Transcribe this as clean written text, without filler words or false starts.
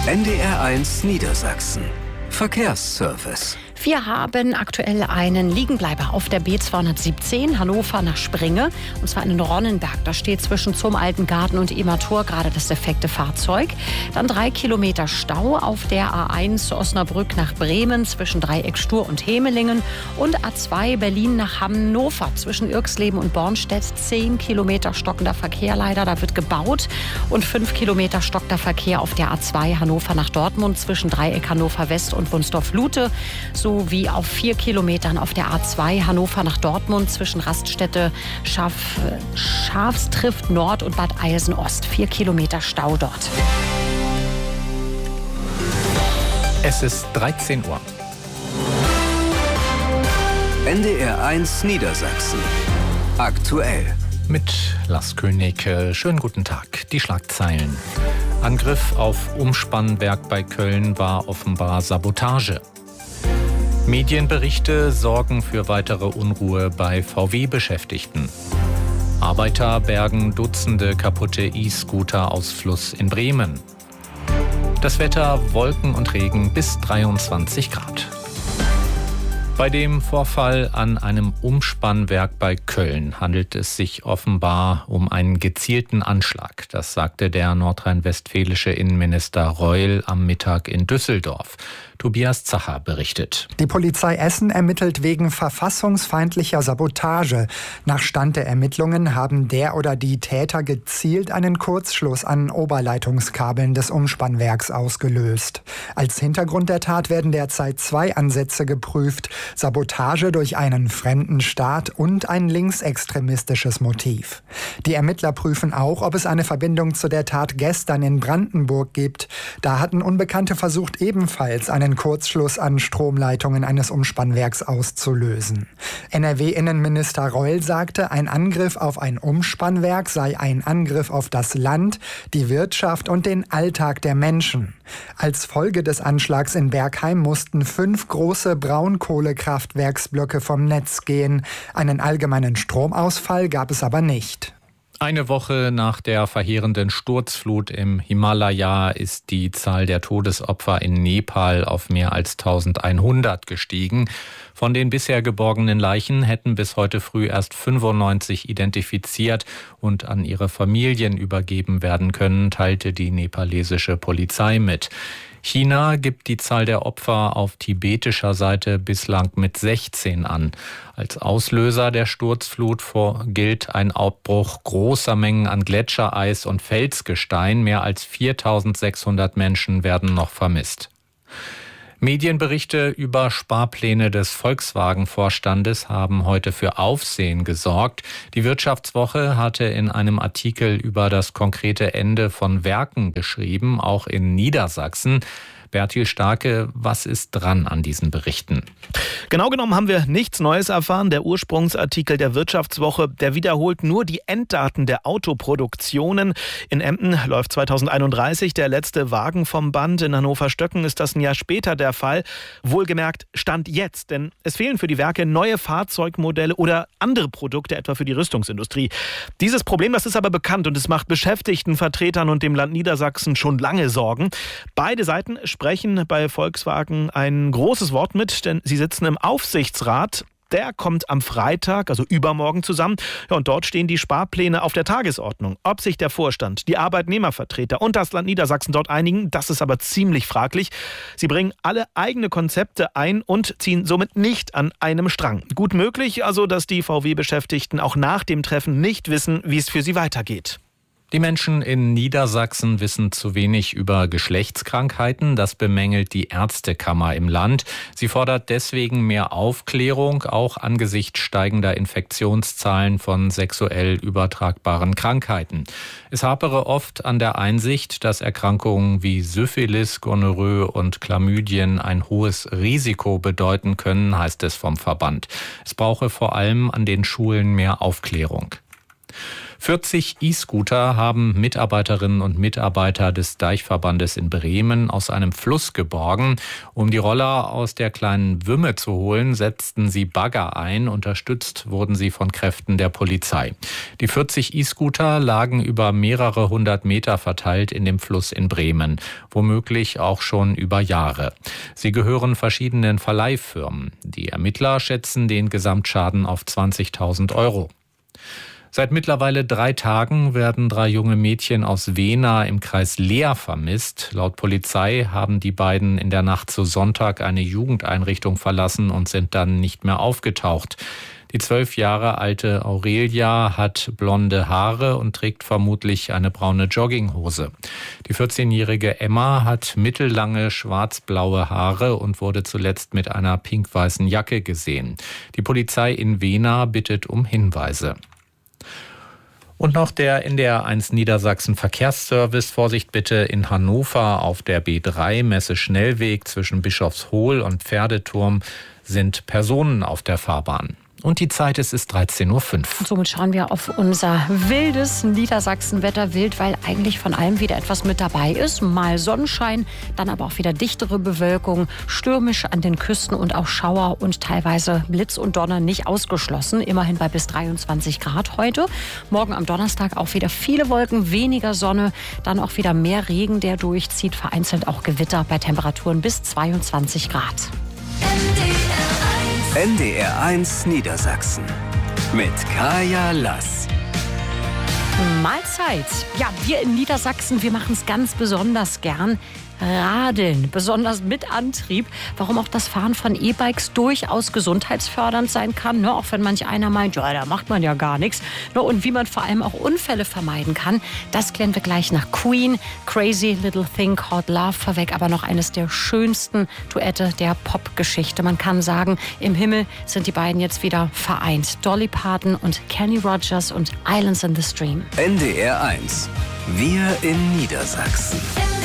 NDR1 Niedersachsen. Verkehrsservice. Wir haben aktuell einen Liegenbleiber auf der B217 Hannover nach Springe, und zwar in Ronnenberg. Da steht zwischen zum Alten Garten und Immatur gerade das defekte Fahrzeug. Dann 3 Kilometer Stau auf der A1 Osnabrück nach Bremen zwischen Dreieck Stur und Hemelingen und A2 Berlin nach Hannover zwischen Irxleben und Bornstedt. 10 Kilometer stockender Verkehr leider, da wird gebaut, und 5 Kilometer stockender Verkehr auf der A2 Hannover nach Dortmund zwischen Dreieck Hannover West und Wunsdorf-Lute, sowie auf 4 Kilometern auf der A2 Hannover nach Dortmund zwischen Raststätte Schafstrift Nord und Bad Eilsen Ost. 4 Kilometer Stau dort. Es ist 13 Uhr. NDR1 Niedersachsen. Aktuell. Mit Lars König. Schönen guten Tag. Die Schlagzeilen. Angriff auf Umspannwerk bei Köln war offenbar Sabotage. Medienberichte sorgen für weitere Unruhe bei VW-Beschäftigten. Arbeiter bergen Dutzende kaputte E-Scooter aus Fluss in Bremen. Das Wetter: Wolken und Regen bis 23 Grad. Bei dem Vorfall an einem Umspannwerk bei Köln handelt es sich offenbar um einen gezielten Anschlag. Das sagte der nordrhein-westfälische Innenminister Reul am Mittag in Düsseldorf. Tobias Zacher berichtet. Die Polizei Essen ermittelt wegen verfassungsfeindlicher Sabotage. Nach Stand der Ermittlungen haben der oder die Täter gezielt einen Kurzschluss an Oberleitungskabeln des Umspannwerks ausgelöst. Als Hintergrund der Tat werden derzeit 2 Ansätze geprüft: Sabotage durch einen fremden Staat und ein linksextremistisches Motiv. Die Ermittler prüfen auch, ob es eine Verbindung zu der Tat gestern in Brandenburg gibt. Da hatten Unbekannte versucht, ebenfalls einen Kurzschluss an Stromleitungen eines Umspannwerks auszulösen. NRW-Innenminister Reul sagte, ein Angriff auf ein Umspannwerk sei ein Angriff auf das Land, die Wirtschaft und den Alltag der Menschen. Als Folge des Anschlags in Bergheim mussten 5 große Braunkohlekraftwerksblöcke vom Netz gehen. Einen allgemeinen Stromausfall gab es aber nicht. Eine Woche nach der verheerenden Sturzflut im Himalaya ist die Zahl der Todesopfer in Nepal auf mehr als 1100 gestiegen. Von den bisher geborgenen Leichen hätten bis heute früh erst 95 identifiziert und an ihre Familien übergeben werden können, teilte die nepalesische Polizei mit. China gibt die Zahl der Opfer auf tibetischer Seite bislang mit 16 an. Als Auslöser der Sturzflut gilt ein Ausbruch großer Mengen an Gletschereis und Felsgestein. Mehr als 4.600 Menschen werden noch vermisst. Medienberichte über Sparpläne des Volkswagen-Vorstandes haben heute für Aufsehen gesorgt. Die Wirtschaftswoche hatte in einem Artikel über das konkrete Ende von Werken geschrieben, auch in Niedersachsen. Bertil Starke, was ist dran an diesen Berichten? Genau genommen haben wir nichts Neues erfahren. Der Ursprungsartikel der Wirtschaftswoche, der wiederholt nur die Enddaten der Autoproduktionen. In Emden läuft 2031 der letzte Wagen vom Band. In Hannover-Stöcken ist das ein Jahr später der Fall. Wohlgemerkt, Stand jetzt, denn es fehlen für die Werke neue Fahrzeugmodelle oder andere Produkte, etwa für die Rüstungsindustrie. Dieses Problem, das ist aber bekannt und es macht Beschäftigtenvertretern und dem Land Niedersachsen schon lange Sorgen. Beide Seiten sprechen bei Volkswagen ein großes Wort mit, denn sie sitzen im Aufsichtsrat. Der kommt am Freitag, also übermorgen, zusammen. Ja, und dort stehen die Sparpläne auf der Tagesordnung. Ob sich der Vorstand, die Arbeitnehmervertreter und das Land Niedersachsen dort einigen, das ist aber ziemlich fraglich. Sie bringen alle eigene Konzepte ein und ziehen somit nicht an einem Strang. Gut möglich also, dass die VW-Beschäftigten auch nach dem Treffen nicht wissen, wie es für sie weitergeht. Die Menschen in Niedersachsen wissen zu wenig über Geschlechtskrankheiten. Das bemängelt die Ärztekammer im Land. Sie fordert deswegen mehr Aufklärung, auch angesichts steigender Infektionszahlen von sexuell übertragbaren Krankheiten. Es hapere oft an der Einsicht, dass Erkrankungen wie Syphilis, Gonorrhoe und Chlamydien ein hohes Risiko bedeuten können, heißt es vom Verband. Es brauche vor allem an den Schulen mehr Aufklärung. 40 E-Scooter haben Mitarbeiterinnen und Mitarbeiter des Deichverbandes in Bremen aus einem Fluss geborgen. Um die Roller aus der kleinen Wümme zu holen, setzten sie Bagger ein. Unterstützt wurden sie von Kräften der Polizei. Die 40 E-Scooter lagen über mehrere hundert Meter verteilt in dem Fluss in Bremen, womöglich auch schon über Jahre. Sie gehören verschiedenen Verleihfirmen. Die Ermittler schätzen den Gesamtschaden auf 20.000 Euro. Seit mittlerweile 3 Tagen werden 3 junge Mädchen aus Wehna im Kreis Leer vermisst. Laut Polizei haben die beiden in der Nacht zu Sonntag eine Jugendeinrichtung verlassen und sind dann nicht mehr aufgetaucht. Die 12 Jahre alte Aurelia hat blonde Haare und trägt vermutlich eine braune Jogginghose. Die 14-jährige Emma hat mittellange schwarz-blaue Haare und wurde zuletzt mit einer pink-weißen Jacke gesehen. Die Polizei in Wehna bittet um Hinweise. Und noch der NDR 1 Niedersachsen Verkehrsservice. Vorsicht bitte in Hannover auf der B3 Messe Schnellweg zwischen Bischofshohl und Pferdeturm sind Personen auf der Fahrbahn. Und die Zeit ist 13:05 Uhr. Und somit schauen wir auf unser wildes Niedersachsen-Wetter. Wild, weil eigentlich von allem wieder etwas mit dabei ist. Mal Sonnenschein, dann aber auch wieder dichtere Bewölkung, stürmisch an den Küsten und auch Schauer und teilweise Blitz und Donner nicht ausgeschlossen. Immerhin bei bis 23 Grad heute. Morgen am Donnerstag auch wieder viele Wolken, weniger Sonne, dann auch wieder mehr Regen, der durchzieht. Vereinzelt auch Gewitter bei Temperaturen bis 22 Grad. NDR 1 Niedersachsen mit Kaya Lass. Mahlzeit. Ja, wir in Niedersachsen, wir machen es ganz besonders gern. Radeln, besonders mit Antrieb. Warum auch das Fahren von E-Bikes durchaus gesundheitsfördernd sein kann. Ne? Auch wenn manch einer meint, ja, da macht man ja gar nichts. Ne? Und wie man vor allem auch Unfälle vermeiden kann, das klären wir gleich nach Queen. Crazy Little Thing Called Love vorweg, aber noch eines der schönsten Duette der Popgeschichte. Man kann sagen, im Himmel sind die beiden jetzt wieder vereint. Dolly Parton und Kenny Rogers und Islands in the Stream. NDR 1. Wir in Niedersachsen.